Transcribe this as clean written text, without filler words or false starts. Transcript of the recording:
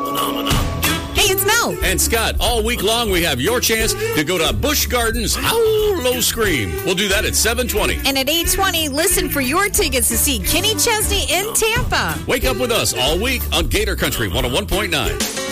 Hey, it's Mel. And Scott, all week long we have your chance to go to Busch Gardens Howl Low Scream. We'll do that at 7:20. And at 8:20, listen for your tickets to see Kenny Chesney in Tampa. Wake up with us all week on Gator Country 101.9.